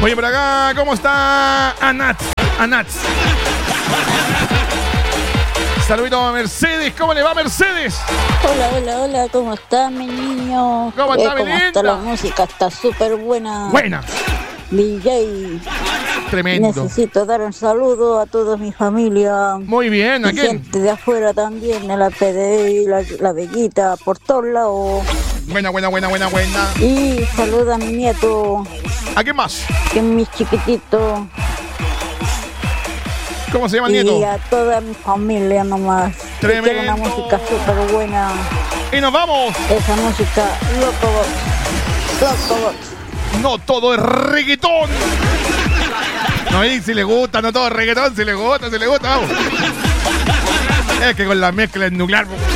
Oye, por acá, ¿cómo está Anats? Saludito a Mercedes. ¿Cómo le va, Mercedes? Hola, ¿cómo está mi niño? ¿Cómo está mi ¿Cómo está linda? la música? Está súper buena. Buena. DJ. Tremendo. Necesito dar un saludo a toda mi familia. Muy bien, ¿a y quién? gente de afuera también, a la PDI, la Bellita, por todos lados. Buena. Y saluda a mi nieto, ¿A quién más? que es mi chiquitito. ¿Cómo se llama el Y nieto? a toda mi familia nomás. Que Tremendo. quiero una música súper buena. Y nos vamos. Esa música, Locobox. No todo es reggaetón. No, y si le gusta, no todo es reggaetón. Si le gusta, vamos. Es que con la mezcla es nuclear.